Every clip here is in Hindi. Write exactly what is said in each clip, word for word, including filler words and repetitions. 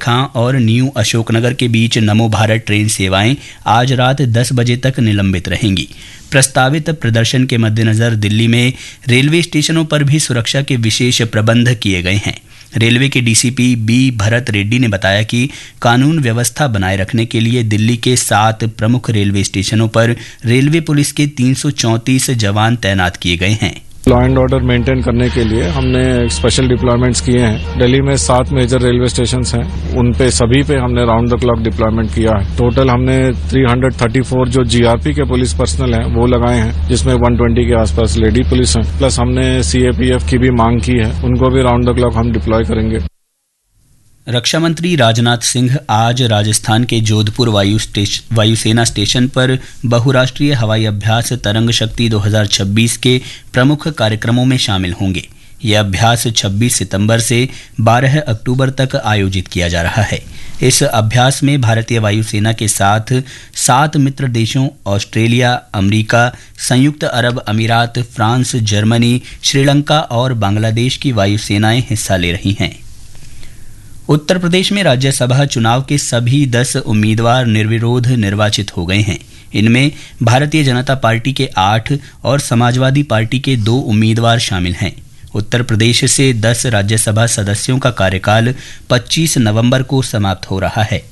खां और न्यू अशोकनगर के बीच नमो भारत ट्रेन सेवाएं आज रात दस बजे तक निलंबित रहेंगी। प्रस्तावित प्रदर्शन के मद्देनजर दिल्ली में रेलवे स्टेशनों पर भी सुरक्षा के विशेष प्रबंध किए गए हैं। रेलवे के डीसीपी बी भरत रेड्डी ने बताया कि कानून व्यवस्था बनाए रखने के लिए दिल्ली के सात प्रमुख रेलवे स्टेशनों पर रेलवे पुलिस के तीन सौ चौंतीस जवान तैनात किए गए हैं। लॉ एंड ऑर्डर मेंटेन करने के लिए हमने स्पेशल डिप्लॉयमेंट्स किए हैं। दिल्ली में सात मेजर रेलवे स्टेशन हैं, उन पे सभी पे हमने राउंड द क्लॉक डिप्लॉयमेंट किया है। टोटल हमने तीन सौ चौंतीस जो जीआरपी के पुलिस पर्सनल हैं वो लगाए हैं, जिसमें एक सौ बीस के आसपास लेडी पुलिस हैं। प्लस हमने सीएपीएफ की भी मांग की है, उनको भी राउंड द क्लॉक हम डिप्लॉय करेंगे। रक्षा मंत्री राजनाथ सिंह आज राजस्थान के जोधपुर वायु स्टेशन वायुसेना स्टेशन पर बहुराष्ट्रीय हवाई अभ्यास तरंग शक्ति दो हज़ार छब्बीस के प्रमुख कार्यक्रमों में शामिल होंगे। यह अभ्यास छब्बीस सितंबर से बारह अक्टूबर तक आयोजित किया जा रहा है। इस अभ्यास में भारतीय वायुसेना के साथ सात मित्र देशों ऑस्ट्रेलिया, अमेरिका, संयुक्त अरब अमीरात, फ्रांस, जर्मनी, श्रीलंका और बांग्लादेश की वायुसेनाएं हिस्सा ले रही हैं। उत्तर प्रदेश में राज्यसभा चुनाव के सभी दस उम्मीदवार निर्विरोध निर्वाचित हो गए हैं। इनमें भारतीय जनता पार्टी के आठ और समाजवादी पार्टी के दो उम्मीदवार शामिल हैं। उत्तर प्रदेश से दस राज्यसभा सदस्यों का कार्यकाल पच्चीस नवंबर को समाप्त हो रहा है।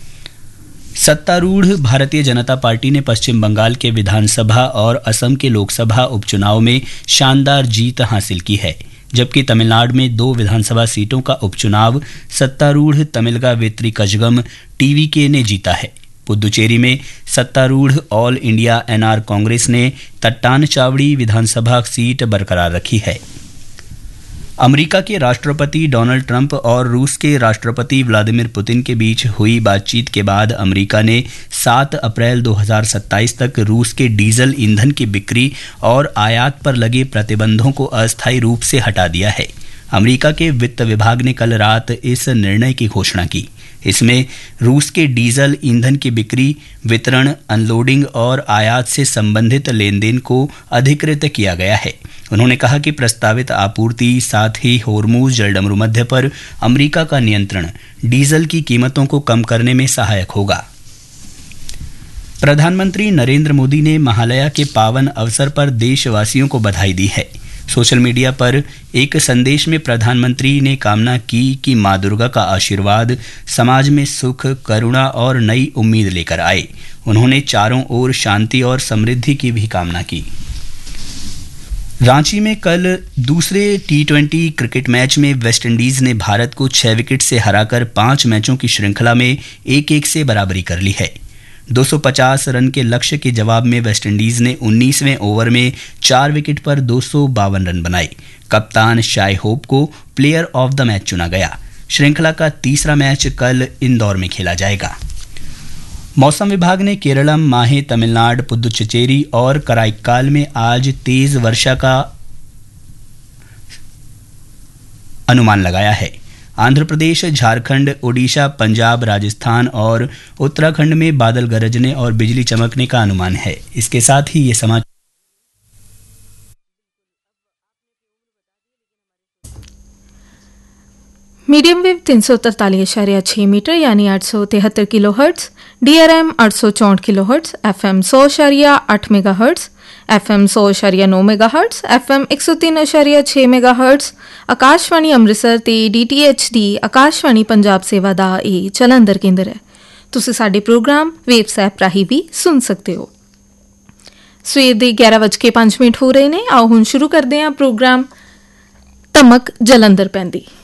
सत्तारूढ़ भारतीय जनता पार्टी ने पश्चिम बंगाल के विधानसभा और असम के लोकसभा उपचुनाव में शानदार जीत हासिल की है, जबकि तमिलनाडु में दो विधानसभा सीटों का उपचुनाव सत्तारूढ़ तमिलगा वेत्री कजगम टीवीके ने जीता है। पुदुचेरी में सत्तारूढ़ ऑल इंडिया एनआर कांग्रेस ने तट्टानचावड़ी विधानसभा सीट बरकरार रखी है। अमेरिका के राष्ट्रपति डोनाल्ड ट्रंप और रूस के राष्ट्रपति व्लादिमीर पुतिन के बीच हुई बातचीत के बाद अमेरिका ने सात अप्रैल दो हज़ार सत्ताईस तक रूस के डीजल ईंधन की बिक्री और आयात पर लगे प्रतिबंधों को अस्थायी रूप से हटा दिया है। अमेरिका के वित्त विभाग ने कल रात इस निर्णय की घोषणा की। इसमें रूस के डीजल ईंधन की बिक्री, वितरण, अनलोडिंग और आयात से संबंधित लेन देन को अधिकृत किया गया है। उन्होंने कहा कि प्रस्तावित आपूर्ति, साथ ही होर्मुज जलडमरू मध्य पर अमेरिका का नियंत्रण डीजल की कीमतों को कम करने में सहायक होगा। प्रधानमंत्री नरेंद्र मोदी ने महालया के पावन अवसर पर देशवासियों को बधाई दी है। सोशल मीडिया पर एक संदेश में प्रधानमंत्री ने कामना की कि मां दुर्गा का आशीर्वाद समाज में सुख, करुणा और नई उम्मीद लेकर आए। उन्होंने चारों ओर शांति और समृद्धि की भी कामना की। रांची में कल दूसरे टी ट्वेंटी क्रिकेट मैच में वेस्टइंडीज ने भारत को छह विकेट से हराकर पांच मैचों की श्रृंखला में एक एक से बराबरी कर ली है। दो सौ पचास रन के लक्ष्य के जवाब में वेस्टइंडीज ने उन्नीसवें ओवर में चार विकेट पर दो सौ बावन रन बनाए। कप्तान शाय होप को प्लेयर ऑफ द मैच चुना गया। श्रृंखला का तीसरा मैच कल इंदौर में खेला जाएगा। मौसम विभाग ने केरलम, माहे, तमिलनाडु, पुदुचेरी और कराईक्काल में आज तेज वर्षा का अनुमान लगाया है। आंध्र प्रदेश, झारखंड, ओडिशा, पंजाब, राजस्थान और उत्तराखंड में बादल गरजने और बिजली चमकने का अनुमान है। इसके साथ ही ये समाचार मीडियम वेव तीन सौ तरतालीस इशारिया छः मीटर यानी आठ सौ तिहत्तर kilo hertz, D R M आठ सौ चौंठ किलो हर्ट्स, एफ एम सौ इशारिया आठ मेगा हर्ट्स, एफ एम सौ इशारिया नौ मेगा हर्ट्स, एफ एम एक सौ तीन इशारिया छः मेगा हर्ट्स, आकाशवाणी अमृतसर ते D T H D Akashvani Punjab सेवा दा ਇਹ ਜਲੰਧਰ ਕੇਂਦਰ ਹੈ। ਤੁਸੀਂ ਸਾਡੇ ਪ੍ਰੋਗਰਾਮ ਵੇਵਸ ਐਪ ਰਾਹੀਂ ਵੀ ਸੁਣ ਸਕਦੇ ਹੋ। ਸਵੇਰ ਦੇ ਗਿਆਰਾਂ ਵੱਜ ਕੇ ਪੰਜ ਮਿੰਟ ਹੋ ਰਹੇ ਨੇ। ਆਓ ਹੁਣ ਸ਼ੁਰੂ ਕਰਦੇ ਹਾਂ ਪ੍ਰੋਗਰਾਮ ਧਮਕ ਜਲੰਧਰ ਪੈਂਦੀ।